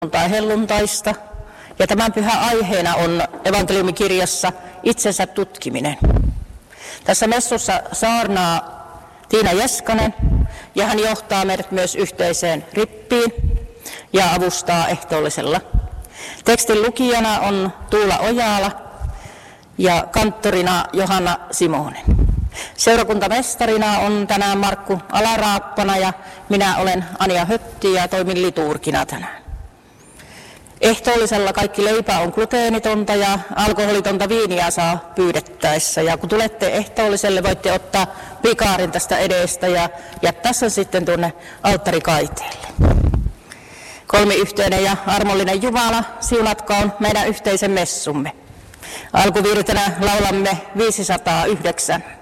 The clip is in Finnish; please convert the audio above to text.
helluntaista, ja tämän pyhän aiheena on evankeliumikirjassa itsensä tutkiminen. Tässä messussa saarnaa Tiina Jeskanen, ja hän johtaa meidät myös yhteiseen rippiin ja avustaa ehtoollisella. Tekstin lukijana on Tuula Ojala ja kanttorina Johanna Simonen. Seurakuntamestarina on tänään Markku Alaraappana ja minä olen Anja Hötti ja toimin liturgina tänään. Ehtoollisella kaikki leipä on gluteenitonta ja alkoholitonta viiniä saa pyydettäessä. Ja kun tulette ehtoolliselle, voitte ottaa vikaarin tästä edestä ja jättää sen sitten tuonne alttarikaiteelle. Kolmiyhteinen ja armollinen Jumala, siunatkoon meidän yhteisen messumme. Alkuvirtenä laulamme 509.